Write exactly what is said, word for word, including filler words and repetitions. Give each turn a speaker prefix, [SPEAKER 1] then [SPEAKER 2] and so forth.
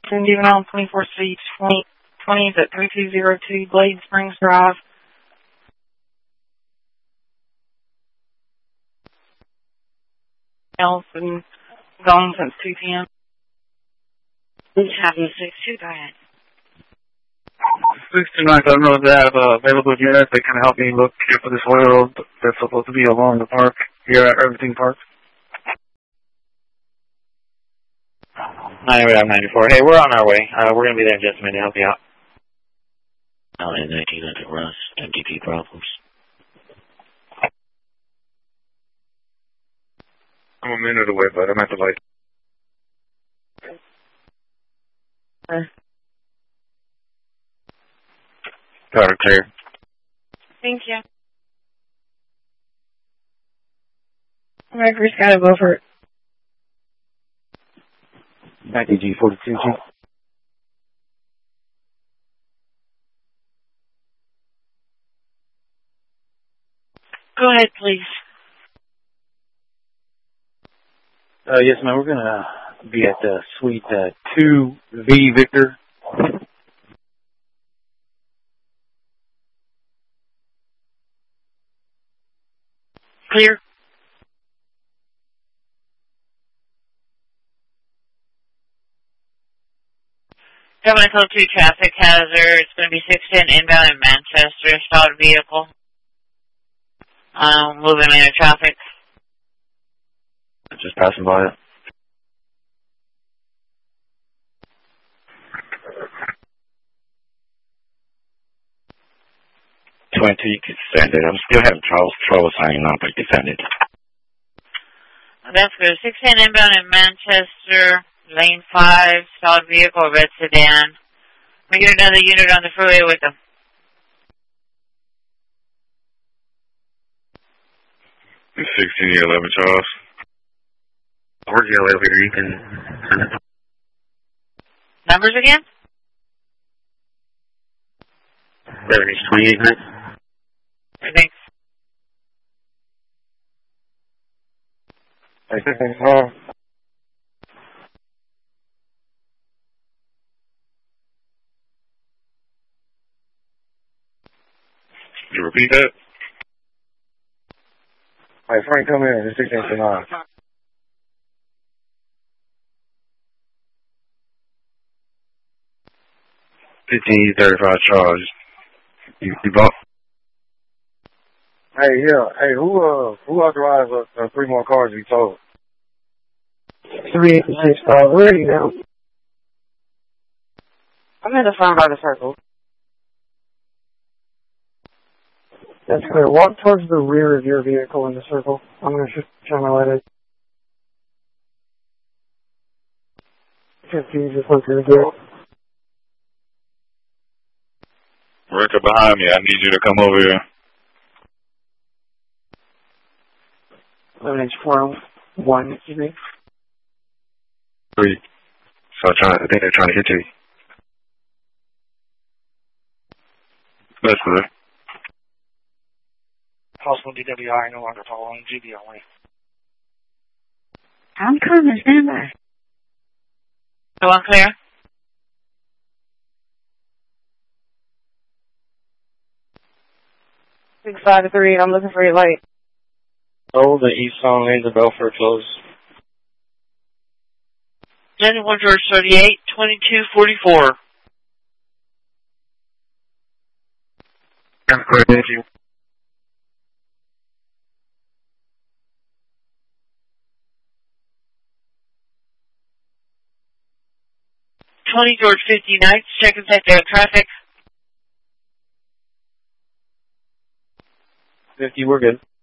[SPEAKER 1] Juvenile twenty-four C twenty twenty is at thirty-two oh two Glade Springs Drive. Else and gone since two P M
[SPEAKER 2] Please have the six two, go ahead.
[SPEAKER 3] six two nine, I don't know if they have uh, available units. They kind of help me look here for this oil that's supposed to be along the park, here at Irvington Park.
[SPEAKER 4] nine ninety-four. Hey, we're on our way. Uh, we're going to be there in just a minute to help you out.
[SPEAKER 2] L A nineteen hundred Russ, M D P problems.
[SPEAKER 3] I'm a minute away, but I'm at the light.
[SPEAKER 1] Uh,
[SPEAKER 3] Got it clear.
[SPEAKER 1] Thank you. Mercury's got to go for it.
[SPEAKER 3] ninety G forty-two G.
[SPEAKER 1] Go ahead, please.
[SPEAKER 3] Uh, yes, ma'am. We're going to be at uh, Suite uh, two V Victor.
[SPEAKER 1] Clear. Seven Echo two traffic hazard. It's going to be six ten inbound in Manchester. Stalled vehicle. Um, moving in traffic.
[SPEAKER 3] Just passing by it.
[SPEAKER 4] twenty, you can send it. I'm still having trouble, trouble signing on, but you can send it.
[SPEAKER 1] That's good. six ten inbound in Manchester. Lane five. Stalled vehicle. Red sedan. We get another unit on the freeway with them.
[SPEAKER 3] sixteen eleven, Charles. Where's the elevator? You can send it.
[SPEAKER 1] Numbers again?
[SPEAKER 3] eleven H twenty-eight, right?
[SPEAKER 1] Thanks.
[SPEAKER 3] I think so. Can you repeat that? All right, Frank, come in. It's sixteen to nine. fifteen thirty-five charge. You, you bought? Hey, yeah. Hey, who uh who authorized uh, uh, three more cars to be towed?
[SPEAKER 1] three eight six five. Where are you now? I'm in the front by the circle. That's clear. Walk towards the rear of your vehicle in the circle. I'm going to shine my light at fifty. Just look through the gate.
[SPEAKER 3] Rick, behind me. I need you to come over here.
[SPEAKER 1] eleven H four one, excuse me.
[SPEAKER 3] Three. So I'm trying, I think they're trying to hit you. That's good.
[SPEAKER 5] Possible D W I no longer following, G B only.
[SPEAKER 2] I'm coming, stand by.
[SPEAKER 1] Go on, clear. Six five to three. I'm looking for your light.
[SPEAKER 5] Oh, the east song lanes of Belfort closed.
[SPEAKER 1] ninety-one George thirty-eight, twenty-two forty-four.
[SPEAKER 3] That's good, thank you.
[SPEAKER 1] twenty George fifty-nine, second sector traffic.
[SPEAKER 5] fifty, we're good.